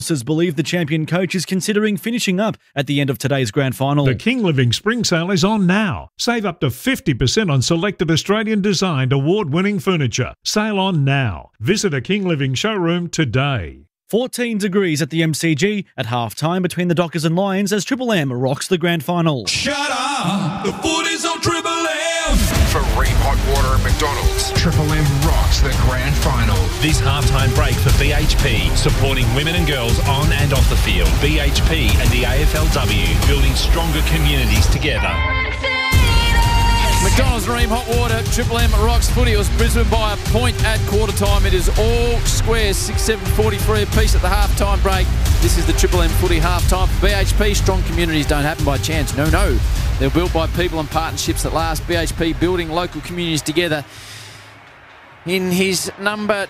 believe the champion coach is considering finishing up at the end of today's grand final. The King Living Spring Sale is on now. Save up to 50% on selected Australian-designed award-winning furniture. Sale on now. Visit a King Living showroom today. 14 degrees at the MCG at half-time between the Dockers and Lions as Triple M rocks the grand final. Shut up! The footy's on Triple M! For Ream Hot Water at McDonald's, Triple M rocks the grand final. This halftime break for BHP, supporting women and girls on and off the field. BHP and the AFLW, building stronger communities together. McDonald's Ream Hot Water, Triple M rocks footy. It was Brisbane by a point at quarter time. It is all squares, 6-7-43 apiece at the half-time break. This is the Triple M footy half-time for BHP. Strong communities don't happen by chance. No. They're built by people and partnerships that last. BHP building local communities together. In his number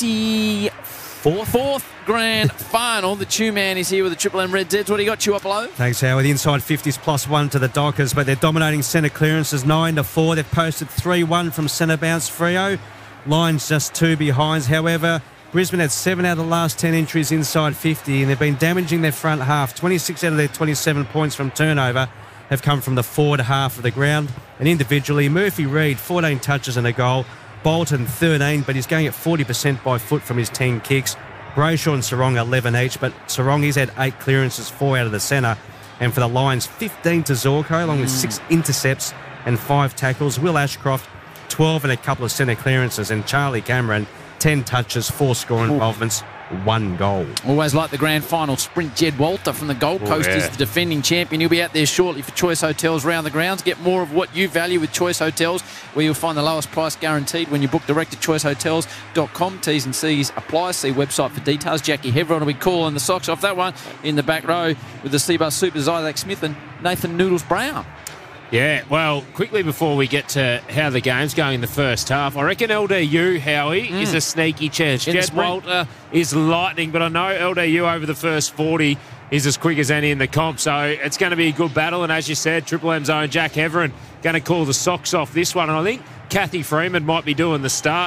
24th grand final, the Chew Man is here with the Triple M Red Zeds. What do you got, Chew up below? Thanks, Howard. The inside 50s +1 to the Dockers, but they're dominating centre clearances 9-4. They've posted 3-1 from centre bounce Freo. Lions just 2 behinds. However, Brisbane had 7 out of the last 10 entries inside 50, and they've been damaging their front half. 26 out of their 27 points from turnover have come from the forward half of the ground. And individually, Murphy Reid, 14 touches and a goal. Bolton, 13, but he's going at 40% by foot from his 10 kicks. Brayshaw and Sarong, 11 each, but Sarong, he's had 8 clearances, 4 out of the centre. And for the Lions, 15 to Zorko, along with 6 intercepts and 5 tackles. Will Ashcroft, 12 and a couple of centre clearances. And Charlie Cameron, 10 touches, 4 score involvements, 1 goal. Always like the grand final sprint. Jed Walter from the Gold Coast is the defending champion. He'll be out there shortly for Choice Hotels round the grounds. Get more of what you value with Choice Hotels, where you'll find the lowest price guaranteed when you book direct to choicehotels.com. T's and C's apply. See website for details. Jackie Heveron will be calling the socks off that one in the back row with the Seabus Supers, Isaac Smith and Nathan Noodles Brown. Yeah, well, quickly before we get to how the game's going in the first half, I reckon LDU, Howie, is a sneaky chance. Jed Walter is lightning, but I know LDU over the first 40 is as quick as any in the comp, so it's going to be a good battle. And as you said, Triple M's own Jack Heveron going to call the socks off this one. And I think Kathy Freeman might be doing the